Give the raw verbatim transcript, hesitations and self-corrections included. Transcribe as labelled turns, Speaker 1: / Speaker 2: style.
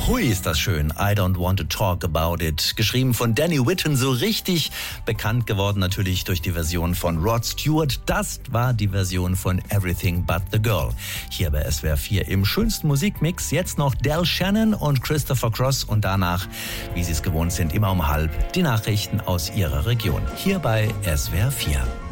Speaker 1: Hui, ist das schön. I don't want to talk about it. Geschrieben von Danny Whitten, so richtig bekannt geworden natürlich durch die Version von Rod Stewart. Das war die Version von Everything But the Girl. Hier bei S W R vier im schönsten Musikmix. Jetzt noch Del Shannon und Christopher Cross und danach, wie Sie es gewohnt sind, immer um halb die Nachrichten aus Ihrer Region. Hier bei S W R vier.